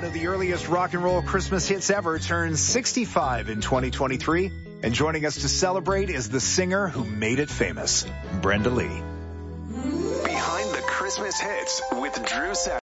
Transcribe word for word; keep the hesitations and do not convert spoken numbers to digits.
one of the earliest rock and roll Christmas hits ever, turns sixty-five in twenty twenty-three. And joining us to celebrate is the singer who made it famous, Brenda Lee. Behind the Christmas hits with Drew Savage.